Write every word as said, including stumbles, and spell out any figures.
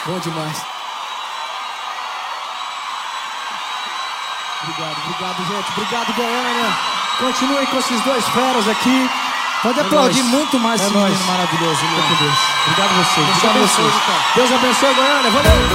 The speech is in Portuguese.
Bom demais. Obrigado, obrigado, gente. Obrigado, Goiânia. Continuem com esses dois feras aqui. Pode É aplaudir nóis. muito mais É esse nóis. menino maravilhoso. Fica com Deus. Obrigado a vocês. Deus Obrigado a abençoe, vocês. cara. Deus abençoe, Goiânia. Valeu.